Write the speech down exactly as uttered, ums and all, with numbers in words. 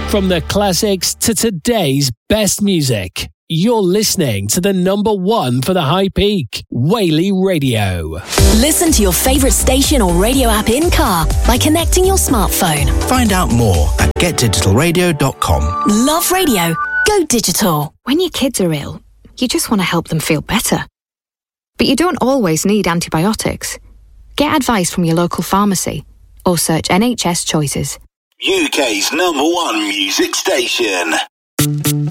From the classics to today's best music, you're listening to the number one for the high peak, Whaley Radio. Listen to your favourite station or radio app in car by connecting your smartphone. Find out more at get digital radio dot com. Love radio. Go digital. When your kids are ill, you just want to help them feel better. But you don't always need antibiotics. Get advice from your local pharmacy or search N H S Choices. U K's number one music station.